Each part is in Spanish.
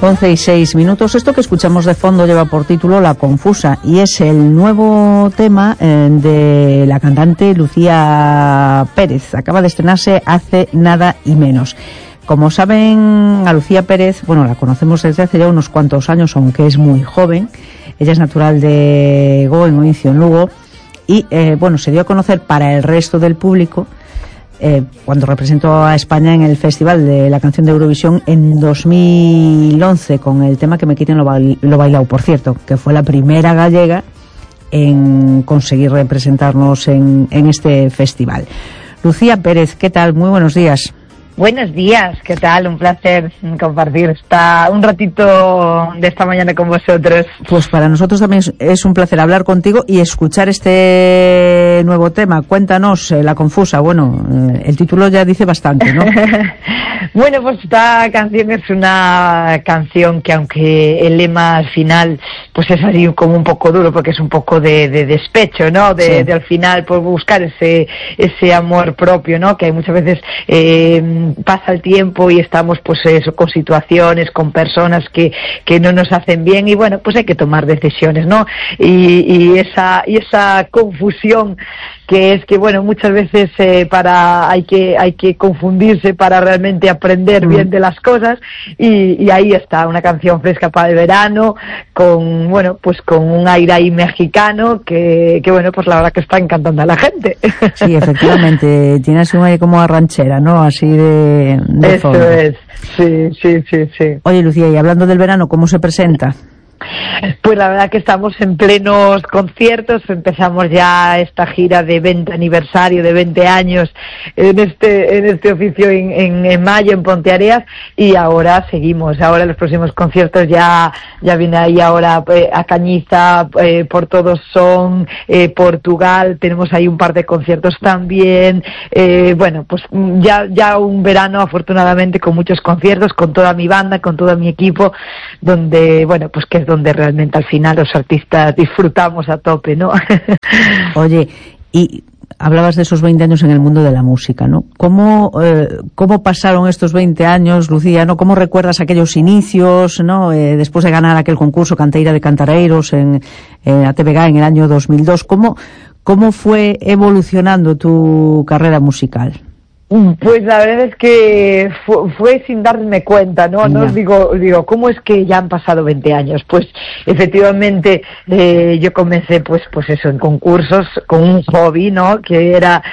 11:06. Esto que escuchamos de fondo lleva por título La Confusa y es el nuevo tema de la cantante Lucía Pérez. Acaba de estrenarse hace nada y menos. Como saben, a Lucía Pérez, bueno, la conocemos desde hace ya unos cuantos años, aunque es muy joven. Ella es natural de Goo, en Oincio, en Lugo, y bueno, se dio a conocer para el resto del público cuando representó a España en el Festival de la Canción de Eurovisión en 2011 con el tema Que me quiten lo bailao, por cierto, que fue la primera gallega en conseguir representarnos en este festival. Lucía Pérez, ¿qué tal? Muy buenos días. Buenos días, ¿qué tal? Un placer compartir un ratito de esta mañana con vosotros. Pues para nosotros también es un placer hablar contigo y escuchar este nuevo tema. Cuéntanos, La Confusa. Bueno, el título ya dice bastante, ¿no? Bueno, pues esta canción es una canción que, aunque el lema al final pues es así como un poco duro, porque es un poco de despecho, ¿no? De al final pues buscar ese amor propio, ¿no? Que hay muchas veces pasa el tiempo y estamos pues eso, con situaciones, con personas que no nos hacen bien, y bueno, pues hay que tomar decisiones, ¿no? Y esa confusión que es que, bueno, muchas veces hay que confundirse para realmente aprender bien de las cosas, y ahí está una canción fresca para el verano, con un aire ahí mexicano que bueno, pues la verdad que está encantando a la gente. Sí, efectivamente, tiene así un aire como a ranchera, ¿no? Así de eso fondo. Es, sí. Oye, Lucía, y hablando del verano, ¿cómo se presenta? Pues la verdad que estamos en plenos conciertos. Empezamos ya esta gira de 20 aniversario, de 20 años en este oficio en mayo en Ponteareas, y ahora seguimos. Ahora los próximos conciertos ya viene ahí ahora a Cañiza, por Todos Son, Portugal. Tenemos ahí un par de conciertos también. Bueno, pues ya un verano afortunadamente con muchos conciertos, con toda mi banda, con todo mi equipo, donde, bueno, pues que es donde realmente al final los artistas disfrutamos a tope, ¿no? Oye, y hablabas de esos 20 años en el mundo de la música, ¿no? ¿Cómo pasaron estos 20 años, Lucía, ¿no? ¿Cómo recuerdas aquellos inicios, ¿no? Después de ganar aquel concurso Canteira de Cantareiros en ATVG en el año 2002, ¿cómo fue evolucionando tu carrera musical? Pues la verdad es que fue sin darme cuenta, ¿no? No os digo, ¿cómo es que ya han pasado 20 años? Pues efectivamente yo comencé pues eso, en concursos, con un hobby, ¿no? Que era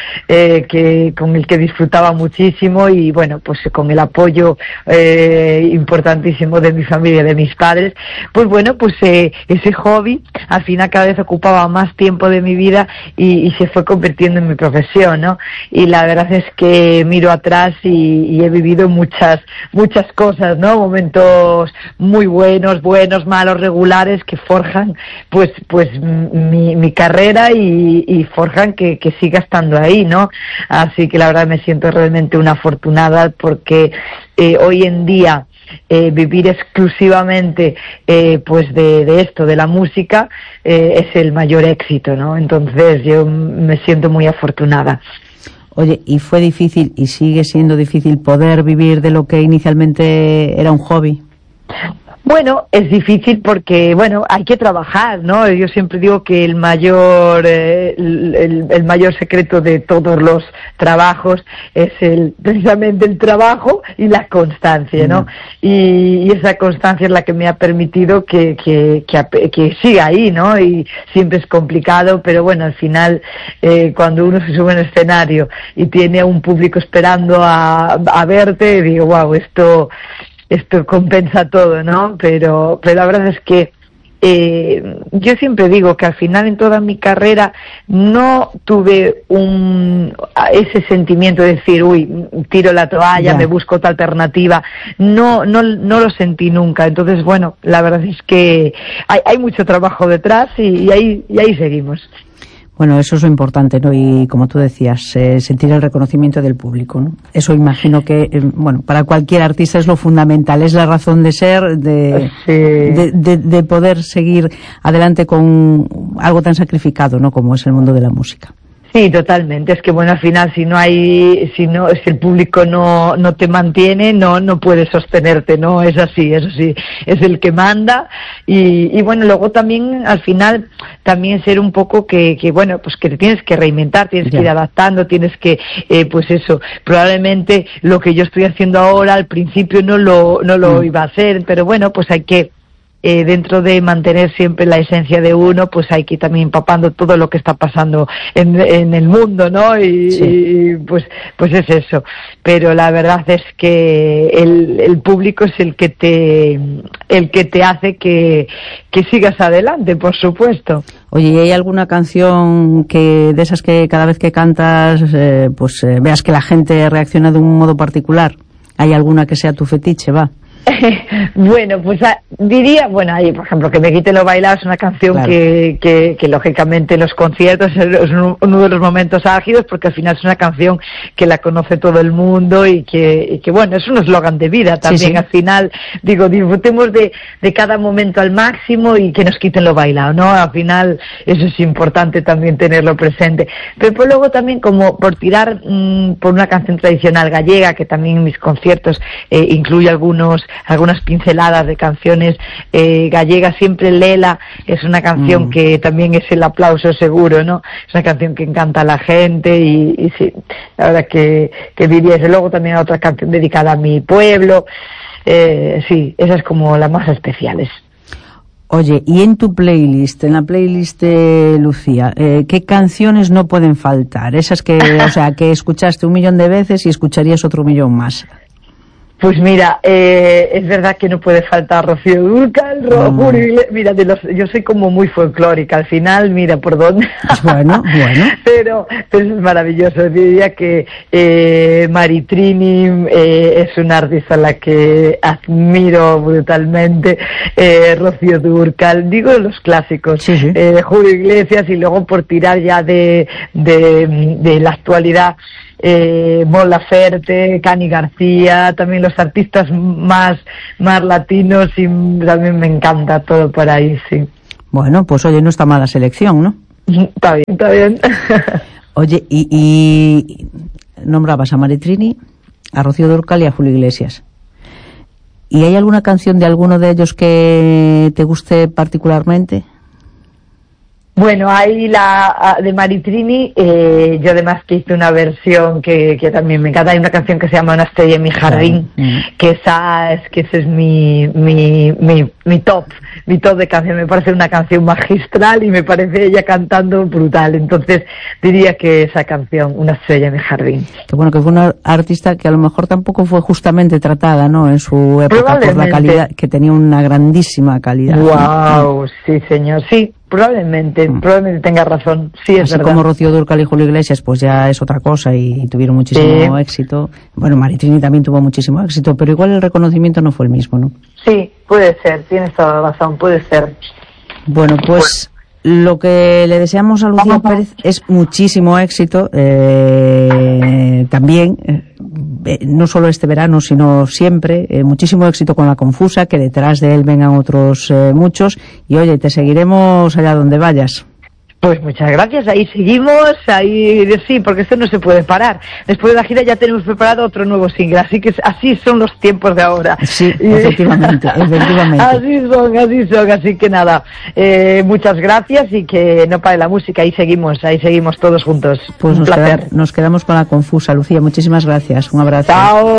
con el que disfrutaba muchísimo, y bueno, pues con el apoyo importantísimo de mi familia, de mis padres, pues bueno, pues ese hobby al final cada vez ocupaba más tiempo de mi vida y se fue convirtiendo en mi profesión, ¿no? Y la verdad es que miro atrás y he vivido muchas cosas, ¿no? Momentos muy buenos, malos, regulares, que forjan pues mi carrera y forjan que siga estando ahí, ¿no? Así que la verdad me siento realmente una afortunada, porque hoy en día vivir exclusivamente pues de esto, de la música, es el mayor éxito, ¿no? Entonces yo me siento muy afortunada. Oye, ¿y fue difícil y sigue siendo difícil poder vivir de lo que inicialmente era un hobby? Bueno, es difícil porque, bueno, hay que trabajar, ¿no? Yo siempre digo que el mayor secreto de todos los trabajos es precisamente el trabajo y la constancia, ¿no? Y esa constancia es la que me ha permitido que siga ahí, ¿no? Y siempre es complicado, pero bueno, al final, cuando uno se sube en escenario y tiene a un público esperando a verte, digo, wow, esto compensa todo, ¿no? Pero la verdad es que yo siempre digo que al final en toda mi carrera no tuve ese sentimiento de decir, uy, tiro la toalla, me busco otra alternativa. No lo sentí nunca. Entonces, bueno, la verdad es que hay mucho trabajo detrás y ahí seguimos. Bueno, eso es lo importante, ¿no? Y como tú decías, sentir el reconocimiento del público, ¿no? Eso imagino que, bueno, para cualquier artista es lo fundamental, es la razón de ser, de poder seguir adelante con algo tan sacrificado, ¿no? Como es el mundo de la música. Sí, totalmente. Es que bueno, al final si el público no te mantiene, no puedes sostenerte, no es así, eso sí, es el que manda y bueno, luego también al final también ser un poco que bueno, pues que te tienes que reinventar, tienes que ir adaptando, tienes que pues eso, probablemente lo que yo estoy haciendo ahora al principio no lo iba a hacer, pero bueno, pues hay que dentro de mantener siempre la esencia de uno, pues hay que ir también empapando todo lo que está pasando en el mundo, ¿no? Y pues es eso. Pero la verdad es que el público es el que te hace que sigas adelante, por supuesto. Oye, ¿y hay alguna canción de esas que cada vez que cantas, veas que la gente reacciona de un modo particular? ¿Hay alguna que sea tu fetiche, va? Bueno, pues diría, bueno, ahí por ejemplo, que me quite lo bailado es una canción claro. que lógicamente en los conciertos es uno de los momentos álgidos, porque al final es una canción que la conoce todo el mundo y que bueno, es un eslogan de vida también, sí. Al final, digo, disfrutemos de cada momento al máximo y que nos quiten lo bailado, ¿no? Al final eso es importante también tenerlo presente, pero pues luego también como por tirar por una canción tradicional gallega, que también en mis conciertos incluye algunas pinceladas de canciones gallegas, siempre Lela es una canción que también es el aplauso seguro, ¿no? Es una canción que encanta a la gente y sí, la verdad que diría eso. Luego también otra canción dedicada a mi pueblo, sí, esa es como las más especiales. Oye, y en tu playlist, en la playlist de Lucía, ¿qué canciones no pueden faltar? Esas que, o sea, que escuchaste 1.000.000 de veces y escucharías otro 1.000.000 más. Pues mira, es verdad que no puede faltar Rocío Dúrcal, mira, yo soy como muy folclórica, al final, mira por dónde. Bueno. Pero es maravilloso, diría que Maritrini es una artista a la que admiro brutalmente, Rocío Dúrcal, digo los clásicos, sí. Julio Iglesias, y luego por tirar ya de la actualidad, Mon Laferte, Cani García, también los artistas más latinos, y también me encanta todo por ahí, sí. Bueno, pues oye, no está mala selección, ¿no? Está bien. Oye, y nombrabas a Maritrini, a Rocío Dúrcal y a Julio Iglesias. ¿Y hay alguna canción de alguno de ellos que te guste particularmente? Bueno, hay la de Maritrini, yo además que hice una versión que también me encanta, hay una canción que se llama Una estrella en mi jardín, que ese es mi top de canción, me parece una canción magistral y me parece ella cantando brutal, entonces diría que esa canción, Una estrella en mi jardín. Que bueno, que fue una artista que a lo mejor tampoco fue justamente tratada, ¿no?, en su época por la calidad, que tenía una grandísima calidad. Wow, sí señor, sí. Probablemente tenga razón, sí, es así verdad. Como Rocío Dúrcal y Julio Iglesias, pues ya es otra cosa y tuvieron muchísimo éxito. Bueno, Maritrini también tuvo muchísimo éxito, pero igual el reconocimiento no fue el mismo, ¿no? Sí, puede ser, tienes toda la razón, puede ser. Bueno, pues lo que le deseamos a Lucía Pérez es muchísimo éxito, también, no solo este verano, sino siempre, muchísimo éxito con La Confusa, que detrás de él vengan otros muchos, y oye, te seguiremos allá donde vayas. Pues muchas gracias, ahí seguimos, sí, porque esto no se puede parar. Después de la gira ya tenemos preparado otro nuevo single, así que así son los tiempos de ahora. Sí, efectivamente. Así son, así que nada, muchas gracias y que no pare la música, ahí seguimos todos juntos. Pues un placer. Nos quedamos con La Confusa, Lucía, muchísimas gracias, un abrazo. Chao.